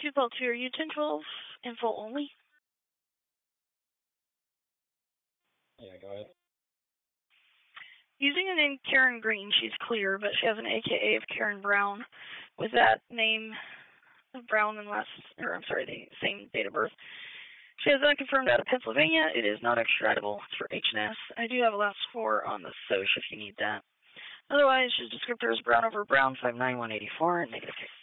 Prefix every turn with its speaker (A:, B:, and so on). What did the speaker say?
A: 212, are you 1012 info only?
B: Yeah, go ahead.
A: Using the name Karen Green, she's clear, but she has an AKA of Karen Brown with that name of Brown and the same date of birth. She has that confirmed out of Pennsylvania. It is not extraditable. It's for H&S. I do have a last 4 on the SOCH if you need that. Otherwise, she's descriptor is Brown over Brown, 59184, and negative kick.